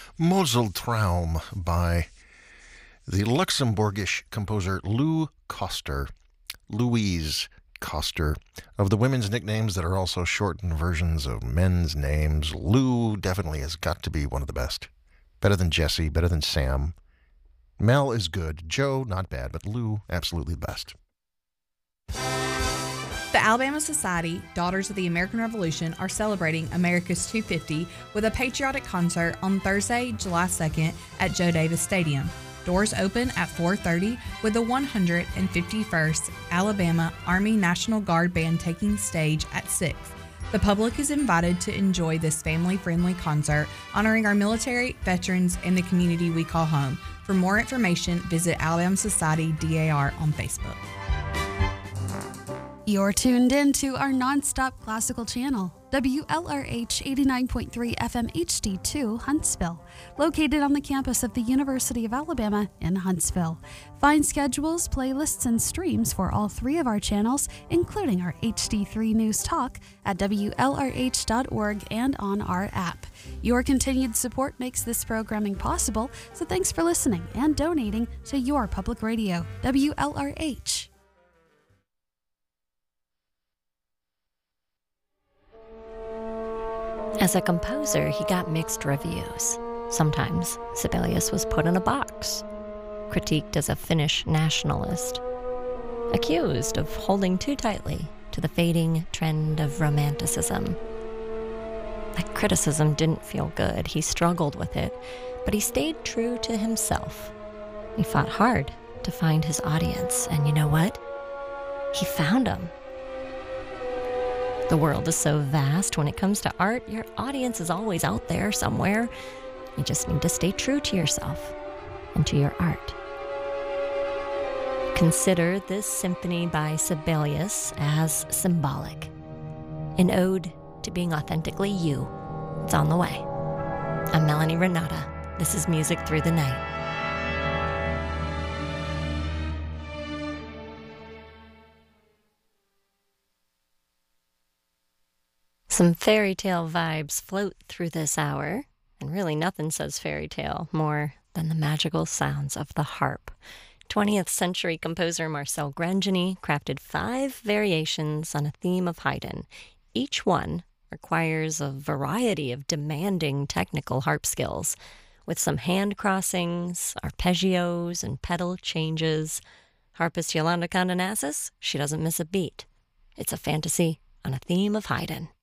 Moseltraum by the Luxembourgish composer Lou Koster. Louise Koster. Of the women's nicknames that are also shortened versions of men's names, Lou definitely has got to be one of the best. Better than Jesse, better than Sam. Mel is good. Joe, not bad, but Lou, absolutely the best. The Alabama Society, Daughters of the American Revolution, are celebrating America's 250 with a patriotic concert on Thursday, July 2nd at Joe Davis Stadium. Doors open at 4:30 with the 151st Alabama Army National Guard Band taking stage at 6. The public is invited to enjoy this family-friendly concert honoring our military, veterans, and the community we call home. For more information, visit Alabama Society DAR on Facebook. You're tuned in to our nonstop classical channel, WLRH 89.3 FM HD2 Huntsville, located on the campus of the University of Alabama in Huntsville. Find schedules, playlists, and streams for all three of our channels, including our HD3 News Talk, at WLRH.org and on our app. Your continued support makes this programming possible, so thanks for listening and donating to your public radio, WLRH. As a composer, he got mixed reviews. Sometimes Sibelius was put in a box, critiqued as a Finnish nationalist, accused of holding too tightly to the fading trend of romanticism. That criticism didn't feel good. He struggled with it, but he stayed true to himself. He fought hard to find his audience, and you know what? He found them. The world is so vast. When it comes to art, your audience is always out there somewhere. You just need to stay true to yourself and to your art. Consider this symphony by Sibelius as symbolic, an ode to being authentically you. It's on the way. I'm Melanie Renata. This is Music Through the Night. Some fairy tale vibes float through this hour, and really nothing says fairy tale more than the magical sounds of the harp. 20th century composer Marcel Grangeny crafted 5 variations on a theme of Haydn. Each one requires a variety of demanding technical harp skills, with some hand crossings, arpeggios, and pedal changes. Harpist Yolanda Condonazis, she doesn't miss a beat. It's a fantasy on a theme of Haydn.